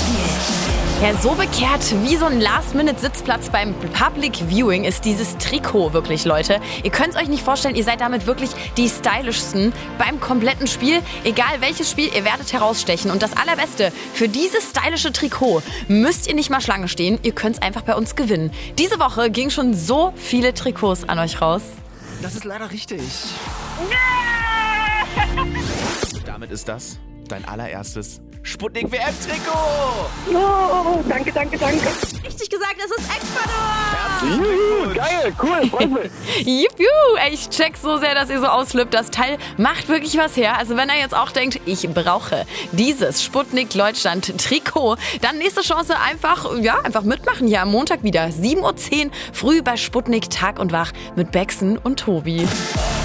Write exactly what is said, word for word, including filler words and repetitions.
Ja, so bekehrt wie so ein Last-Minute-Sitzplatz beim Public Viewing ist dieses Trikot wirklich, Leute. Ihr könnt es euch nicht vorstellen, ihr seid damit wirklich die stylischsten beim kompletten Spiel. Egal welches Spiel, ihr werdet herausstechen. Und das Allerbeste, für dieses stylische Trikot müsst ihr nicht mal Schlange stehen, ihr könnt es einfach bei uns gewinnen. Diese Woche gingen schon so viele Trikots an euch raus. Das ist leider richtig. Damit ist das dein allererstes Sputnik W M-Trikot! Oh, danke, danke, danke. Richtig gesagt, es ist Ecuador! Juhu, geil, cool, freut mich. Juhu, ey, ich check so sehr, dass ihr so ausflippt. Das Teil macht wirklich was her. Also wenn ihr jetzt auch denkt, ich brauche dieses Sputnik Deutschland Trikot, dann nächste Chance einfach, ja, einfach mitmachen hier am Montag wieder. sieben Uhr zehn früh bei Sputnik Tag und Wach mit Bexen und Tobi.